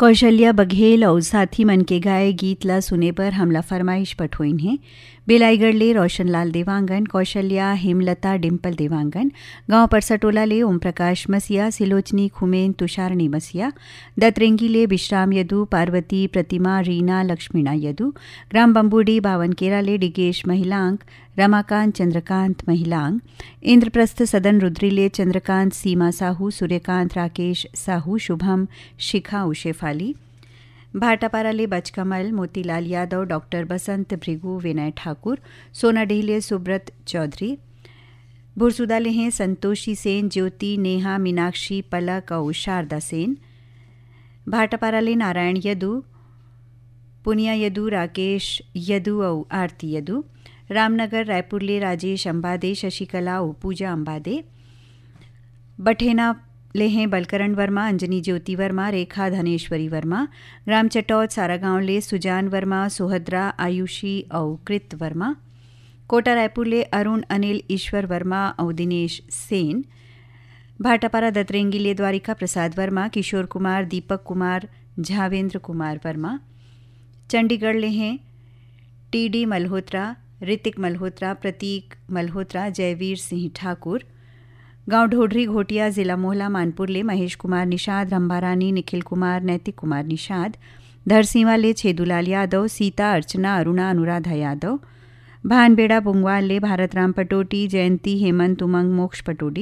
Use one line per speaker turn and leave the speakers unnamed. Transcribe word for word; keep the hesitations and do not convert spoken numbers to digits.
कौशल्या बघेल और साथी मन के गाए गीत ला सुने पर हमला फरमाइश पठोइन है। बेलाईगढ़ ले रोशनलाल देवांगन, कौशल्या हेमलता डिम्पल देवांगन, गांव परसटोला ले ओम प्रकाश मसिया, सिलोचनी खुमेन तुषारणी मसिया, दतरेंगी ले विश्राम यदु, पार्वती प्रतिमा रीना लक्ष्मीणा यदु, ग्राम बंबूडी बावनकेरा ले डिगेश महिलांक, रमाकांत चंद्रकांत महिलांग, इंद्रप्रस्थ सदन रुद्रीले चंद्रकांत सीमा साहू, सूर्यकांत राकेश साहू, शुभम शिखा उशेफाली, भाटापाराले बचकमल मोतीलाल यादव, डॉक्टर बसंत भृगु, विनय ठाकुर, सोनाडीले सुब्रत चौधरी, भुरसुदाले हैं संतोषी सेन, ज्योति नेहा मीनाक्षी पलक और शारदा सेन, भाटापाराले नारायण यदु, पुनिया यदु, राकेश यदु और आरती यदु, रामनगर रायपुर ले राजेश अंबादे, शशिकला और पूजा अंबादे, बठेना ले हैं बलकरण वर्मा, अंजनी ज्योति वर्मा, रेखा धनेश्वरी वर्मा, ग्राम चटौत सारागांव ले सुजान वर्मा, सुहद्रा आयुषी और कृत वर्मा, कोटा रायपुर ले अरुण अनिल ईश्वर वर्मा और दिनेश सेन, भाटापारा दतरेंगी ले द्वारिका प्रसाद वर्मा, किशोर कुमार, दीपक कुमार, झावेंद्र कुमार वर्मा, चंडीगढ़ ले हैं टी डी मल्होत्रा, ऋतिक मल्होत्रा, प्रतीक मल्होत्रा, जयवीर सिंह ठाकुर, गांव ढोढरी घोटिया, जिला मोहला मानपुर ले महेश कुमार निषाद, रंभारानी निखिल कुमार, नैतिक कुमार निषाद, धरसीवा ले छेदुलाल यादव, सीता अर्चना अरुणा अनुराधा यादव, भानबेड़ा बुंगवाल ले भारत राम पटोटी, जयंती हेमंत उमंग मोक्ष पटोटी,